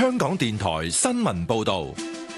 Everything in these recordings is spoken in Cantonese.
香港電台新聞報道。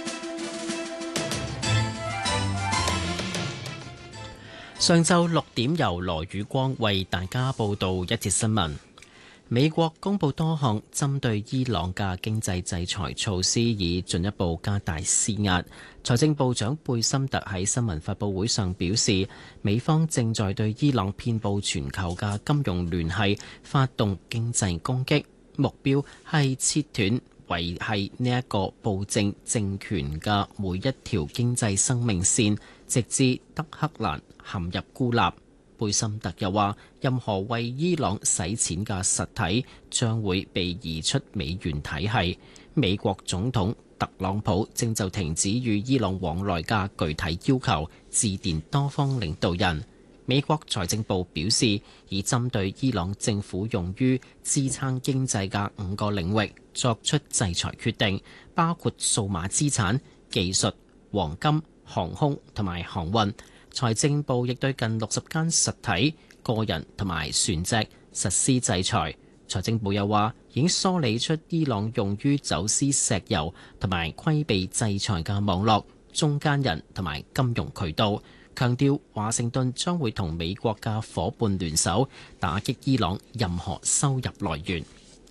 上晝6點，由羅宇光為大家報道一節新聞。美國公布多項針對伊朗嘅經濟制裁措施，以進一步加大施壓。財政部長貝森特喺新聞發佈會上表示，美方正在對伊朗遍佈全球嘅金融聯繫發動經濟攻擊，目標係切斷維繫呢一個暴政政權嘅每一條經濟生命線，直至德黑蘭陷入孤立。貝森特又話，任何為伊朗洗錢嘅實體將會被移出美元體系。美國總統特朗普正就停止與伊朗往來嘅具體要求致電多方領導人。美國財政部表示，已針對伊朗政府用於支撐經濟嘅5個領域作出制裁決定，包括數碼資產、技術、黃金、航空同埋航運。財政部亦對近60間實體、個人同埋船隻實施制裁。財政部又話，已經梳理出伊朗用於走私石油同埋規避制裁嘅網絡、中間人同埋金融渠道，強調華盛頓將會同美國嘅夥伴聯手，打擊伊朗任何收入來源。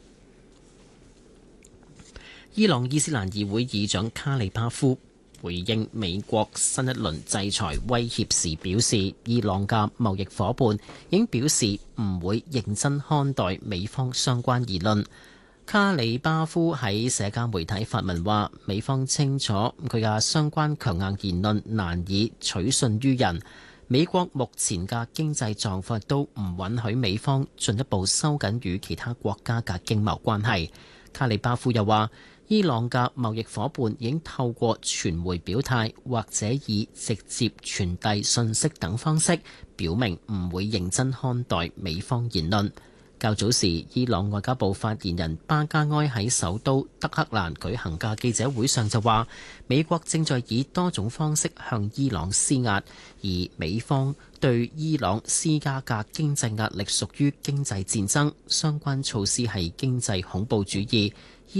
伊朗伊斯蘭議會議長卡里巴夫回應美國新一輪制裁威脅時表示，伊朗嘅貿易夥伴已經表示唔會認真看待美方相關言論。卡里巴夫喺社交媒體發文話，美方清楚佢嘅相關強硬言論難以取信於人，美國目前嘅經濟狀況都唔允許美方進一步收緊與其他國家嘅經貿關係。卡里巴夫又話，伊朗嘅貿易夥伴已經透過傳媒表態，或者以直接傳遞信息等方式，表明唔會認真看待美方言論。較早時，伊朗外交部發言人巴加埃喺首都德黑蘭舉行嘅記者會上就話，美國正在以多種方式向伊朗施壓，而美方對伊朗施加嘅經濟壓力屬於經濟戰爭，相關措施係經濟恐怖主義。